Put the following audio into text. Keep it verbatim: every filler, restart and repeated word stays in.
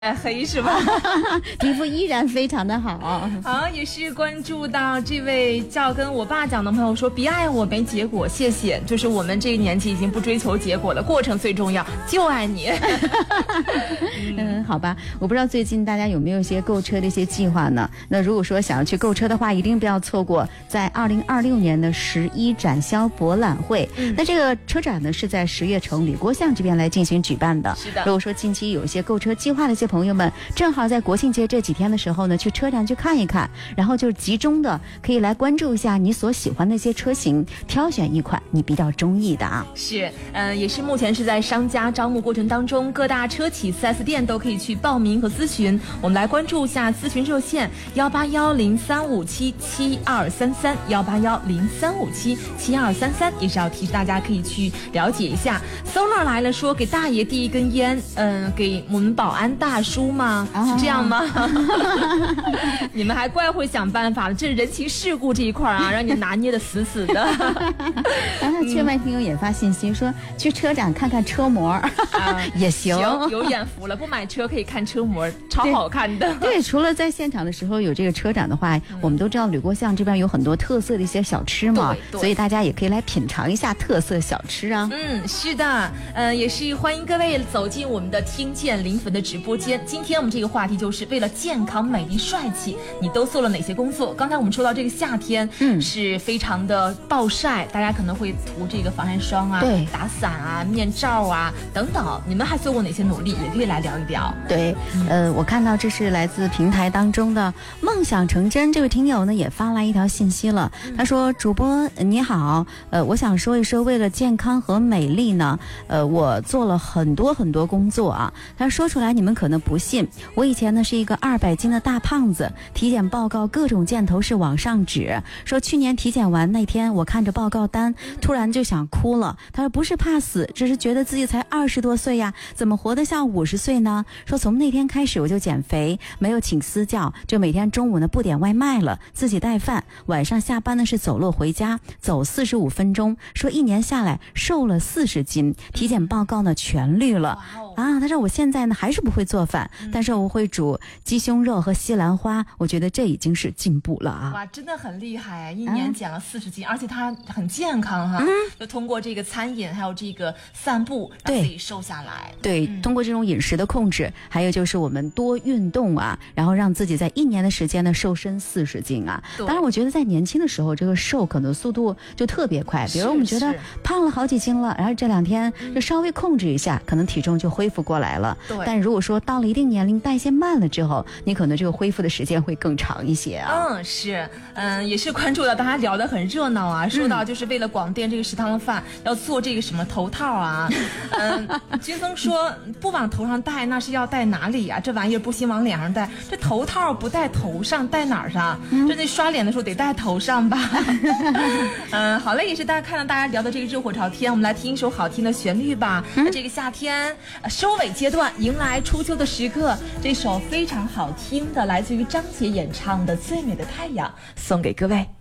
黑是吧？ 皮肤依然非常的好。 好，也是关注到这位叫跟我爸讲的朋友说，别爱我没结果，谢谢。就是我们这个年纪已经不追求结果了，过程最重要，就爱你。 嗯，好吧，我不知道最近大家有没有一些购车的一些计划呢？那如果说想要去购车的话，一定不要错过在二零二六年的十一展销博览会。嗯、那这个车展呢是在十月城吕郭巷这边来进行举办的。 是的。 如果说近期有一些购车计划的一些朋友们，正好在国庆节这几天的时候呢，去车展去看一看，然后就集中的可以来关注一下你所喜欢的一些车型，挑选一款你比较中意的啊。 是，呃，也是目前是在商家招募过程当中，各大车企 四 S 店都可以去报名和咨询。我们来关注一下咨询热线幺八幺零三五七七二三三幺八幺零三五七七二三三，也是要提示大家可以去了解一下。Solar 来了说给大爷递一根烟，嗯、呃，给我们保安大叔吗？是这样吗？你们还怪会想办法了，这人情世故这一块啊，让你拿捏的死死的。 然后圈外听友也发信息说，去车展看看车模、啊、也行， 行，有眼福了。不买车可以看车模，超好看的。 对，对，除了在现场的时候有这个车展的话，嗯、我们都知道吕郭巷这边有很多特色的一些小吃嘛，所以大家也可以来品尝一下特色小吃啊。 嗯，是的，呃，也是欢迎各位走进我们的听见零粉的直播间。今天我们这个话题就是为了健康、美丽、帅气，你都做了哪些工作？刚才我们说到这个夏天，嗯，是非常的暴晒，大家可能会涂这个防晒霜啊， 对， 打伞啊、面罩啊等等。你们还做过哪些努力？也可以来聊一聊。 对，嗯、呃，我看到这是来自平台当中的梦想成真这位听友呢，也发来一条信息了。嗯、他说：“主播你好，呃，我想说一说，为了健康和美丽呢，呃，我做了很多很多工作啊。他说出来你们可能不信。”我以前呢是一个二百斤的大胖子，体检报告各种箭头是往上指，说去年体检完那天，我看着报告单，突然就想哭了。他说不是怕死，只是觉得自己才二十多岁呀，怎么活得像五十岁呢？说从那天开始我就减肥，没有请私教，就每天中午呢不点外卖了，自己带饭，晚上下班呢是走路回家，走四十五分钟。说一年下来瘦了四十斤，体检报告呢全绿了。啊，他说我现在呢还是不会做饭，嗯、但是我会煮鸡胸肉和西兰花，我觉得这已经是进步了啊！ 哇，真的很厉害，一年减了四十斤，啊、而且他很健康哈、啊，嗯、就通过这个餐饮还有这个散步，让自己瘦下来。 对，嗯、通过这种饮食的控制，还有就是我们多运动啊，然后让自己在一年的时间呢瘦身四十斤啊。当然，我觉得在年轻的时候，这个瘦可能速度就特别快，比如我们觉得胖了好几斤了，然后这两天就稍微控制一下，嗯、可能体重就恢复过来了。 对， 但如果说到了一定年龄，代谢慢了之后，你可能这个恢复的时间会更长一些啊。 嗯，是，嗯，也是关注到大家聊得很热闹啊，说到就是为了广电这个食堂的饭，嗯、要做这个什么头套啊。嗯，军峰说不往头上戴，那是要戴哪里呀、啊？这玩意儿不行往脸上戴，这头套不戴头上，戴哪儿上？嗯、这那刷脸的时候得戴头上吧。嗯，好嘞，也是大家看到大家聊的这个热火朝天，我们来听一首好听的旋律吧。嗯、这个夏天收尾阶段，迎来初秋的时刻，这首非常好听的，来自于张杰演唱的《最美的太阳》，送给各位。